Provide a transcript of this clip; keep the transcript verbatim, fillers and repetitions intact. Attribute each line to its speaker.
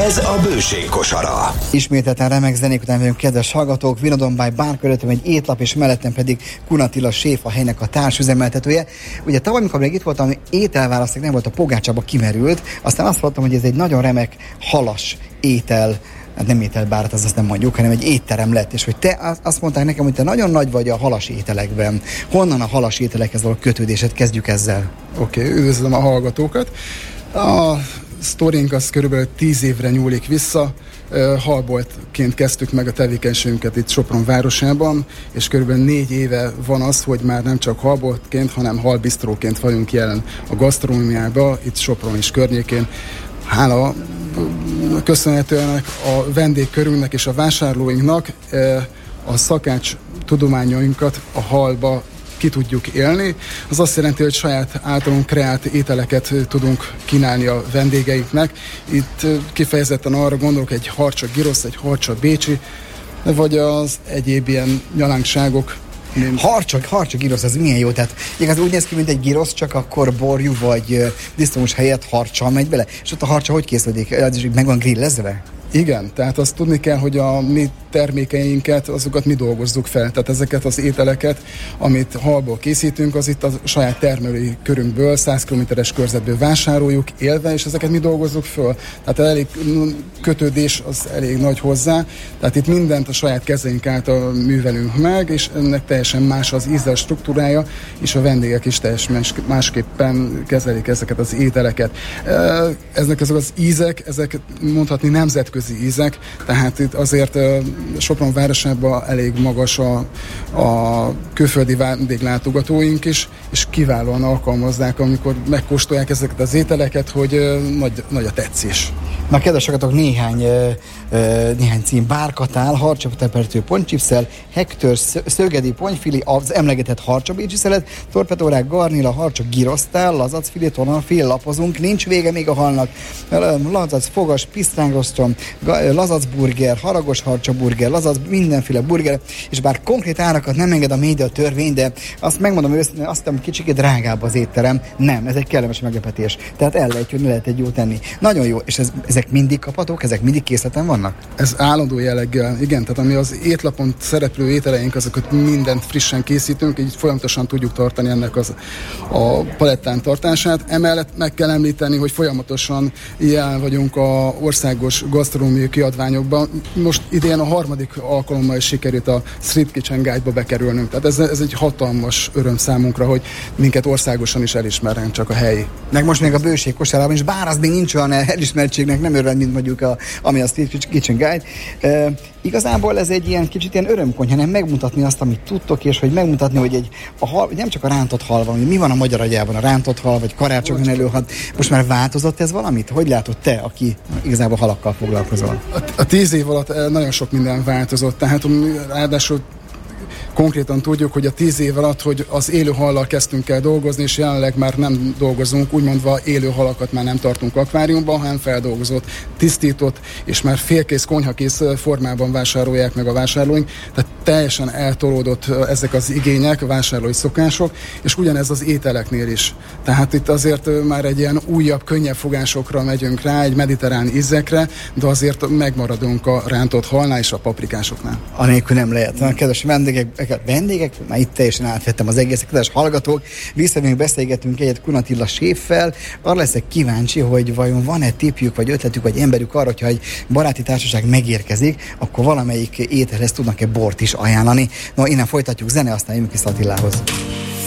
Speaker 1: Ez a Bőség kosara.
Speaker 2: Ismételten remek zenék után vagyunk, kedves hallgatók. Vinodon by Bar körülöttem egy étlap, és mellettem pedig Kun Attila séf, a helynek a társüzemeltetője. Ugye tavaly, amikor még itt voltam, ételválaszték nem volt, a pogácsába kimerült. Aztán azt hallottam, hogy ez egy nagyon remek halas étel, hát nem ételbárat, az azt nem mondjuk, hanem egy étterem lett, és hogy te azt mondták nekem, hogy te nagyon nagy vagy a halas ételekben. Honnan a halas ételekhez való kötődésed? Kezdjük ezzel.
Speaker 3: Oké, okay, üdvözlöm a hallgatókat. A sztorink az körülbelül tíz évre nyúlik vissza. Halboltként kezdtük meg a tevékenységünket itt Sopron városában, és körülbelül négy éve van az, hogy már nem csak halboltként, hanem halbisztróként vagyunk jelen a gasztronómiában, itt Sopron és környékén. Hála köszönhetően a vendégkörünknek és a vásárlóinknak a szakács tudományainkat a halba ki tudjuk élni. Az azt jelenti, hogy saját általunk kreált ételeket tudunk kínálni a vendégeinknek. Itt kifejezetten arra gondolok, egy harcsa girosz, egy harcsa bécsi, vagy az egyéb ilyen nyalánkságok.
Speaker 2: Harcsa, harcsa girosz, ez milyen jó, tehát igaz úgy néz ki, mint egy girosz, csak akkor borjú vagy disznós helyett harcsa megy bele, és ott a harcsa hogy készülődik? Ez is meg van grillezve?
Speaker 3: Igen, tehát azt tudni kell, hogy a mi termékeinket, azokat mi dolgozzuk fel. Tehát ezeket az ételeket, amit halból készítünk, az itt a saját termelői körünkből, száz kilométeres körzetből vásároljuk élve, és ezeket mi dolgozzuk föl. Tehát elég kötődés az elég nagy hozzá. Tehát itt mindent a saját kezeink által művelünk meg, és ennek teljesen más az íze, struktúrája, és a vendégek is teljesen másképpen kezelik ezeket az ételeket. Ezek azok az ízek, ezek mondhatni nemzetközi ízek, tehát itt azért Sopron városában elég magas a, a külföldi vendéglátogatóink is, és kiválóan alkalmazzák, amikor megkóstolják ezeket az ételeket, hogy nagy, nagy a tetszés.
Speaker 2: Na, kedves hallgatók, néhány, uh, néhány cím: bárkatál, harcsatepertő pontychipsszel, Hector szögedi pontyfili, az emlegetett harcsa bécsi szelet, torpedórák, garnila, harcsa girosztál, lazacfilé, tonalfilé, lapozunk, nincs vége még a halnak, lazac, fogas, pisztrángrostrom, lazacburger, haragos harcsa burger, lazac, mindenféle burger, és bár konkrét árakat nem enged a média törvény, de azt megmondom őszintén, azt hiszem, kicsit drágább az étterem. Nem, ez egy kellemes meglepetés. Tehát el lehet jönni, lehet egy jó tenni. Nagyon jó, és ez, ezek mindig kaphatók, ezek mindig készleten vannak?
Speaker 3: Ez állandó jelleggel, igen, tehát ami az étlapon szereplő ételeink, azokat mindent frissen készítünk, így folyamatosan tudjuk tartani ennek az, a palettán tartását. Emellett meg kell említeni, hogy folyamatosan jelen vagyunk a országos gasztronómiai kiadványokban. Most idén a harmadik alkalommal is sikerült a Street Kitchen Guide-ba bekerülnünk. Tehát ez, ez egy hatalmas öröm számunkra, hogy minket országosan is elismernek, csak a helyi.
Speaker 2: Meg most még a Bőség kosarában is, bár az még nincs olyan elismertségnek, nem öröm, mint mondjuk a, ami a Street Kitchen Guide. E, igazából ez egy ilyen kicsit ilyen örömkonyha, hanem megmutatni azt, amit tudtok, és hogy megmutatni, hogy egy, a hal, nem csak a rántott hal van, hogy mi van a magyar agyában, a rántott hal, vagy karácsonyon előhat. Most már változott ez valamit? Hogy látod te, aki igazából halakkal foglalkozol?
Speaker 3: A, a tíz év alatt nagyon sok minden változott, tehát ráadásul konkrétan tudjuk, hogy a tíz év alatt, hogy az élő hallal kezdtünk el dolgozni, és jelenleg már nem dolgozunk, úgymondva élő halakat már nem tartunk akváriumban, hanem feldolgozott, tisztított, és már félkész, konyhakész formában vásárolják meg a vásárlóink. Tehát teljesen eltolódott ezek az igények, a vásárlói szokások, és ugyanez az ételeknél is. Tehát itt azért már egy ilyen újabb, könnyebb fogásokra megyünk rá, egy mediterrán ízekre, de azért megmaradunk a rántott halnál és a paprikásoknál.
Speaker 2: Anélkül nem lehet. Na, kedves vendégek, vendégek, már itt teljesen átvettem az egészet, kedves hallgatók, visszavünk, beszélgetünk egyet Kun Attila séffel. Arra leszek kíváncsi, hogy vajon van-e tippjük, vagy ötletük, vagy emberük arra, hogyha egy baráti társaság megérkezik, akkor valamelyik ételhez tudnak-e bort is ajánlani. No, innen folytatjuk, zene, aztán jövünk vissza Attilához.